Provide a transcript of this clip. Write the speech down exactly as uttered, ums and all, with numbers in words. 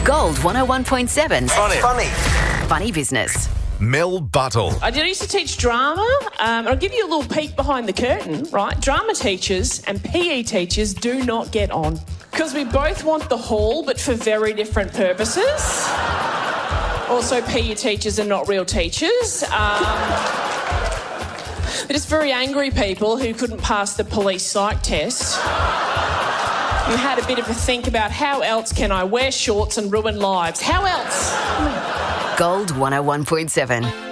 Gold one oh one point seven. Funny. Funny. Funny Business. Mel Buttle. I did used to teach drama. Um, and I'll give you a little peek behind the curtain, right? Drama teachers and P E teachers do not get on because we both want the hall, but for very different purposes. Also, P E teachers are not real teachers. Um, they're just very angry people who couldn't pass the police psych test and had a bit of a think about how else can I wear shorts and ruin lives? How else? Gold one oh one point seven.